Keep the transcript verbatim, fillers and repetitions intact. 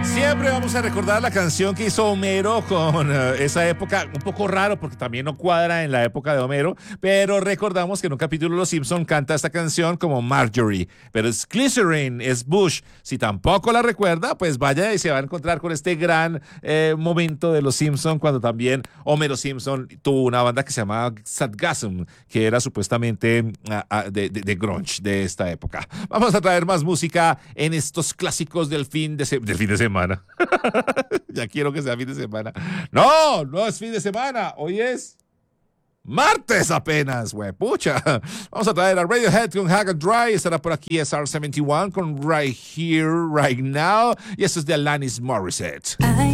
Siempre vamos a recordar la canción que hizo Homero con uh, esa época, un poco raro porque también no cuadra en la época de Homero, pero recordamos que en un capítulo de Los Simpson canta esta canción como Marjorie, pero es Glycerin, es Bush. Si tampoco la recuerda, pues vaya y se va a encontrar con este gran eh, momento de Los Simpson cuando también Homero Simpson tuvo una banda que se llamaba Sadgasm, que era supuestamente uh, uh, de, de, de grunge de esta época. Vamos a traer más música en estos clásicos del fin de, se del fin de semana. Ya quiero que sea fin de semana. No, no es fin de semana. Hoy es martes apenas, güey. Pucha. Vamos a traer a Radiohead con Hag and Dry. Estará por aquí S R setenta y uno con Right Here, Right Now. Y esto es de Alanis Morissette.